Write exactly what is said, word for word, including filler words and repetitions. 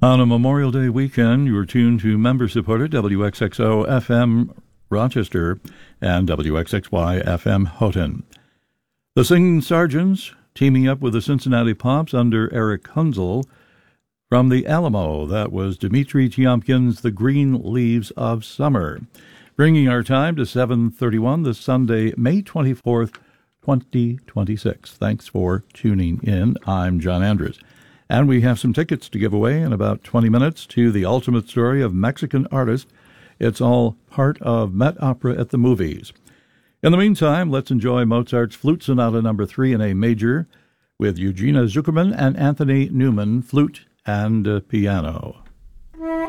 On a Memorial Day weekend, you're tuned to member-supported W X X O F M Rochester and W X X Y F M Houghton. The Singing Sergeants, teaming up with the Cincinnati Pops under Eric Hunzel, from the Alamo, that was Dmitri Tiomkin's The Green Leaves of Summer, bringing our time to seven thirty-one this Sunday, May twenty-fourth, twenty twenty-six. Thanks for tuning in. I'm John Andrews. And we have some tickets to give away in about twenty minutes to the ultimate story of Mexican artist. It's all part of Met Opera at the Movies. In the meantime, let's enjoy Mozart's Flute Sonata number three in A major with Eugenia Zuckerman and Anthony Newman, flute and uh, piano.